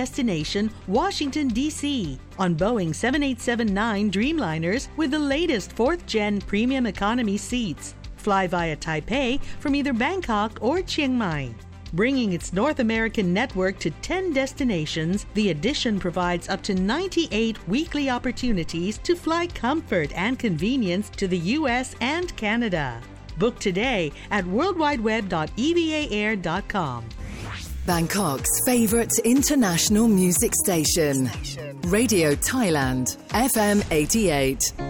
destination, Washington, D.C. on Boeing 7879 Dreamliners with the latest 4th-gen premium economy seats. Fly via Taipei from either Bangkok or Chiang Mai. Bringing its North American network to 10 destinations, the Edition provides up to 98 weekly opportunities to fly comfort and convenience to the U.S. and Canada. Book today at worldwideweb.evaair.com. Bangkok's favourite international music station. Radio Thailand, FM 88.